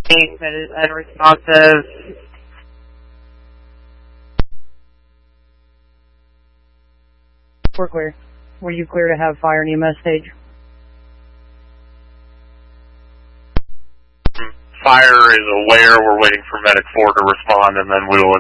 That is unresponsive. We're clear. Were you clear to have fire and EMS stage? Fire is aware. We're waiting for Medic 4 to respond, and then we will